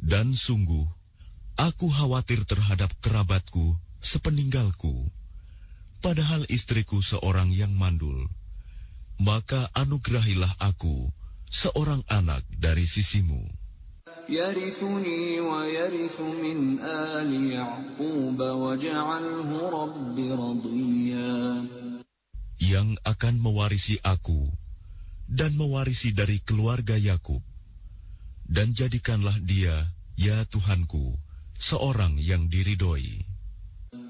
Dan sungguh, aku khawatir terhadap kerabatku sepeninggalku, padahal istriku seorang yang mandul. Maka anugerahilah aku seorang anak dari sisimu. يرثني ويرث من آل يعقوب واجعله رب رضيا. Yang akan mewarisi aku dan mewarisi dari keluarga Yakub, dan jadikanlah dia, ya Tuhanku, seorang yang diridhoi.